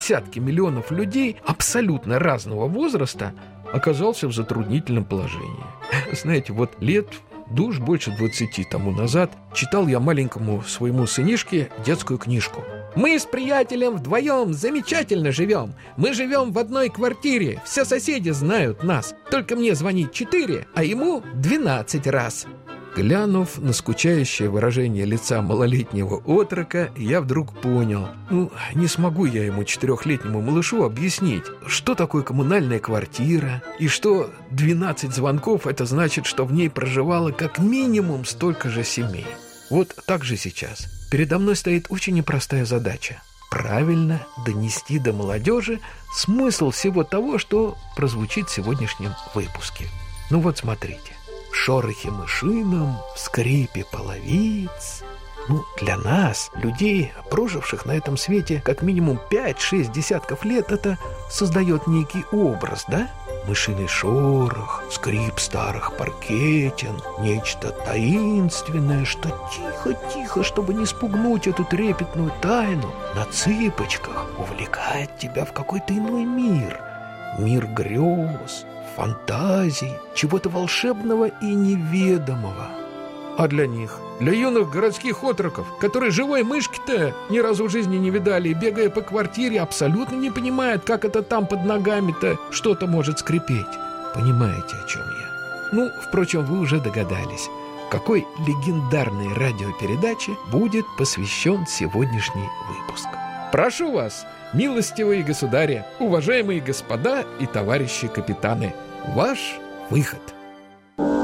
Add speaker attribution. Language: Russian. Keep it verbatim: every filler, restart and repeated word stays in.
Speaker 1: десятки миллионов людей абсолютно разного возраста оказался в затруднительном положении. Знаете, вот лет, да уж больше двадцати тому назад читал я маленькому своему сынишке детскую книжку. «Мы с приятелем вдвоем замечательно живем. Мы живем в одной квартире. Все соседи знают нас. Только мне звонить четыре, а ему двенадцать раз». Глянув на скучающее выражение лица малолетнего отрока, я вдруг понял, ну, не смогу я ему, четырехлетнему малышу, объяснить, что такое коммунальная квартира, и что двенадцать звонков – это значит, что в ней проживало как минимум столько же семей. Вот так же сейчас. Передо мной стоит очень непростая задача – правильно донести до молодежи смысл всего того, что прозвучит в сегодняшнем выпуске. Ну вот смотрите. В шорохе мышином, в скрипе половиц. Ну, для нас, людей, проживших на этом свете как минимум пять-шесть десятков лет, это создает некий образ, да? Мышиный шорох, скрип старых паркетин, нечто таинственное, что тихо-тихо, чтобы не спугнуть эту трепетную тайну, на цыпочках увлекает тебя в какой-то иной мир. Мир грез, фантазий, чего-то волшебного и неведомого. А для них, для юных городских отроков, которые живой мышки-то ни разу в жизни не видали и, бегая по квартире, абсолютно не понимают, как это там под ногами-то что-то может скрипеть. Понимаете, о чем я? Ну, впрочем, вы уже догадались, какой легендарной радиопередаче будет посвящен сегодняшний выпуск. Прошу вас, милостивые государи, уважаемые господа и товарищи капитаны, ваш выход.